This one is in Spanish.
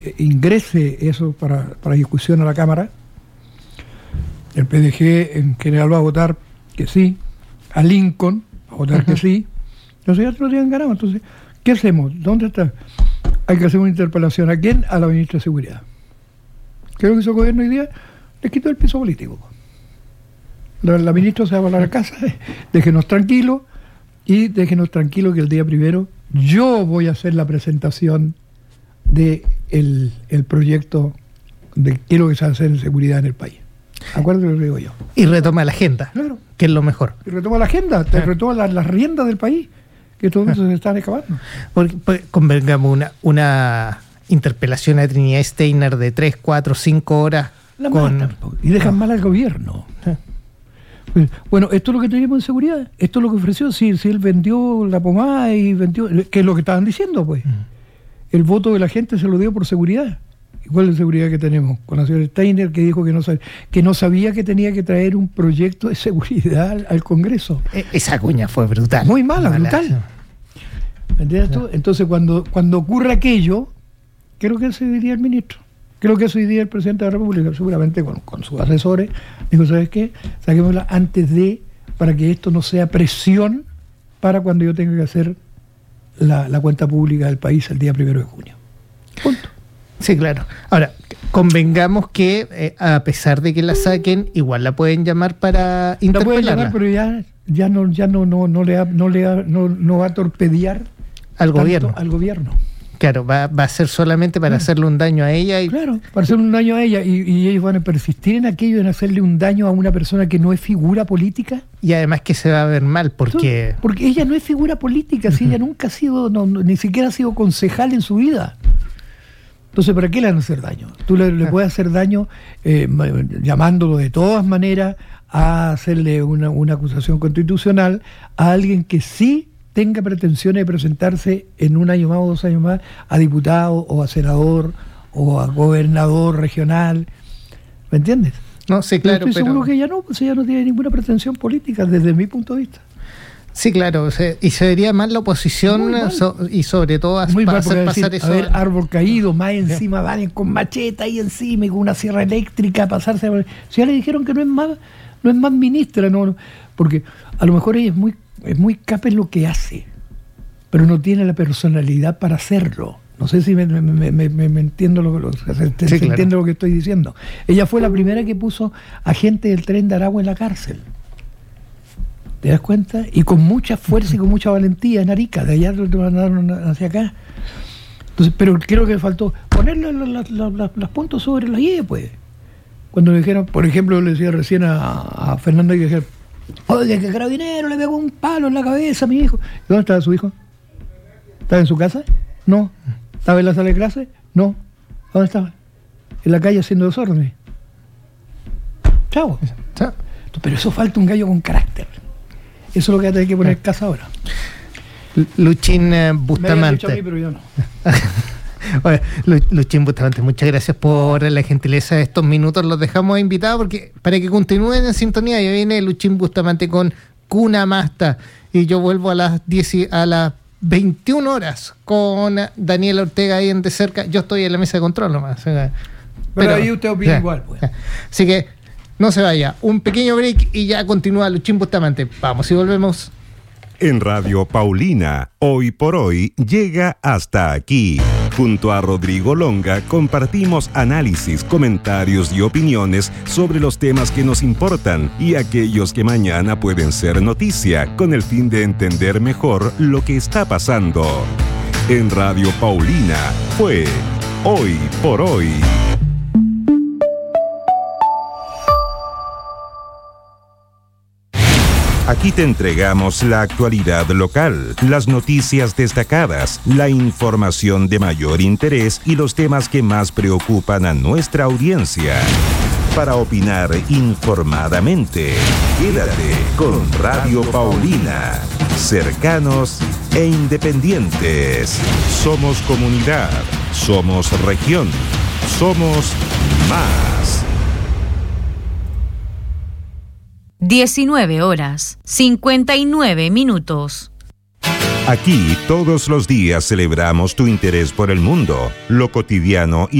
ingrese eso para discusión a la Cámara. El PDG en general va a votar que sí, a Lincoln va a votar que sí. Entonces ya te lo tienen ganado. Entonces, ¿qué hacemos? ¿Dónde está? Hay que hacer una interpelación. ¿A quién? A la ministra de Seguridad. ¿Qué es lo que hizo el gobierno hoy día? Le quitó el piso político. La ministra se va a volar a casa, déjenos tranquilos, y déjenos tranquilos que el día primero yo voy a hacer la presentación de el proyecto de qué es lo que se va a hacer en seguridad en el país. Acuérdate lo que digo yo. Y retoma la agenda, claro, que es lo mejor. Y retoma la agenda, retoma las riendas del país, que todo eso se están acabando. Porque convengamos una interpelación a Trinidad Steiner de 3, 4, 5 horas. La matan, y dejan mal al gobierno. Bueno, esto es lo que teníamos en seguridad, esto es lo que ofreció, si él vendió la pomada y vendió, que es lo que estaban diciendo, pues. El voto de la gente se lo dio por seguridad. ¿Y cuál es la seguridad que tenemos? Con la señora Steiner, que dijo que no sabía que tenía que traer un proyecto de seguridad al Congreso. Esa cuña fue brutal. Muy mala. Brutal. ¿Entiendes tú? Entonces, cuando ocurre aquello, creo que eso diría el ministro. Creo que eso diría el presidente de la República, seguramente con sus asesores. Dijo, ¿sabes qué? Saquémosla para que esto no sea presión para cuando yo tenga que hacer la cuenta pública del país el día 1 de junio. Punto. Sí, claro. Ahora, convengamos que a pesar de que la saquen, igual la pueden llamar para interpelarla. La pueden llamar, pero no va a torpedear al gobierno. Al gobierno. Claro, va a ser solamente para hacerle un daño a ella. Claro, para hacerle un daño a ella. Y ellos van a persistir en aquello, en hacerle un daño a una persona que no es figura política. Y además que se va a ver mal, porque ella no es figura política, si ella nunca ha sido, ni siquiera ha sido concejal en su vida. Entonces, ¿para qué le van a hacer daño? Tú le puedes hacer daño llamándolo de todas maneras a hacerle una acusación constitucional a alguien que sí tenga pretensiones de presentarse en 1 año más o 2 años más a diputado o a senador o a gobernador regional. ¿Me entiendes? No, sí, claro. Estoy seguro que ella no tiene ninguna pretensión política desde mi punto de vista. Sí, claro, y se vería mal la oposición y sobre todo hacer pasar eso. A ver, árbol caído, más encima van con macheta ahí encima y con una sierra eléctrica a pasarse. Si ya le dijeron que no es más ministra, no, porque a lo mejor ella es muy capa en lo que hace, pero no tiene la personalidad para hacerlo. No sé si me entiendo entiende lo que estoy diciendo. Ella fue la primera que puso a gente del tren de Aragua en la cárcel. ¿Te das cuenta? Y con mucha fuerza y con mucha valentía en Arica, de allá lo mandaron hacia acá. Entonces, pero creo que faltó ponerle los puntos sobre las IE, pues. Cuando le dijeron, por ejemplo, le decía recién a Fernando que dijeron, oye, que carabinero le pegó un palo en la cabeza a mi hijo. ¿Y dónde estaba su hijo? ¿Estaba en su casa? No. ¿Estaba en la sala de clase? No. ¿Dónde estaba? En la calle haciendo desorden. Chao. Pero eso falta un gallo con carácter. Eso es lo que va a tener que poner en casa ahora. Luchín Bustamante. Me habían dicho a mí, pero yo no. Oye, Luchín Bustamante, muchas gracias por la gentileza de estos minutos. Los dejamos invitados porque para que continúen en sintonía. Ya viene Luchín Bustamante con Cuna Masta y yo vuelvo a las 21 horas con Daniel Ortega ahí en De Cerca. Yo estoy en la mesa de control nomás. Pero ahí usted opina igual, pues. Así que no se vaya. Un pequeño break y ya continúa Luchín Bustamante. Vamos y volvemos. En Radio Paulina, Hoy por Hoy, llega hasta aquí. Junto a Rodrigo Longa compartimos análisis, comentarios y opiniones sobre los temas que nos importan y aquellos que mañana pueden ser noticia, con el fin de entender mejor lo que está pasando. En Radio Paulina fue Hoy por Hoy. Aquí te entregamos la actualidad local, las noticias destacadas, la información de mayor interés y los temas que más preocupan a nuestra audiencia. Para opinar informadamente, quédate con Radio Paulina. Cercanos e independientes. Somos comunidad, somos región, somos más. 19:59. Aquí todos los días celebramos tu interés por el mundo, lo cotidiano y